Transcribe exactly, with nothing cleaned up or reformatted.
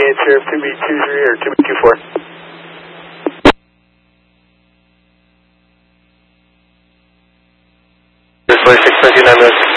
eight, Sheriff two B two three or two B two four. This way, six nine two nine minutes.